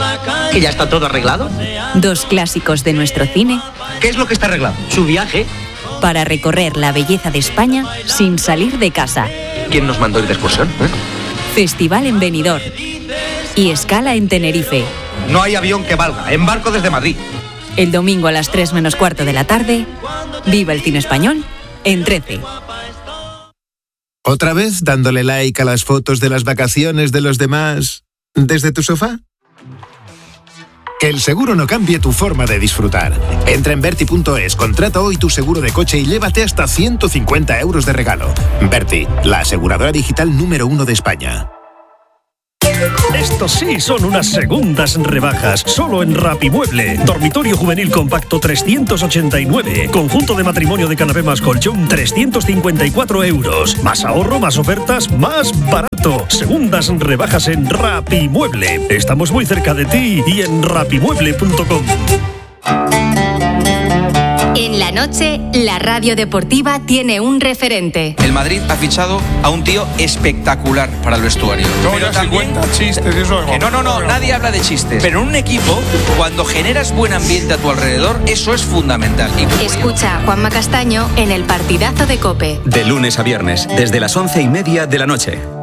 ¿Que ya está todo arreglado? Dos clásicos de nuestro cine. ¿Qué es lo que está arreglado? Su viaje. Para recorrer la belleza de España sin salir de casa. ¿Quién nos mandó ir de excursión? Festival en Benidorm. Y escala en Tenerife. No hay avión que valga. Embarco desde Madrid. El domingo a las 3 menos cuarto de la tarde. Viva el cine español en 13. ¿Otra vez dándole like a las fotos de las vacaciones de los demás desde tu sofá? Que el seguro no cambie tu forma de disfrutar. Entra en Verti.es, contrata hoy tu seguro de coche y llévate hasta 150 euros de regalo. Verti, la aseguradora digital número 1 de España. Estos sí son unas segundas rebajas, solo en Rapimueble. Dormitorio juvenil compacto 389. Conjunto de matrimonio de canapé más colchón 354 euros. Más ahorro, más ofertas, más barato. Segundas rebajas en Rapimueble. Estamos muy cerca de ti y en rapimueble.com. En la noche, la radio deportiva tiene un referente. El Madrid ha fichado a un tío espectacular para el vestuario. Pero también chistes, eso es no, nadie habla de chistes. Pero en un equipo, cuando generas buen ambiente a tu alrededor, eso es fundamental. Escucha a Juanma Castaño en el partidazo de COPE. De lunes a viernes, desde las 11:30 de la noche.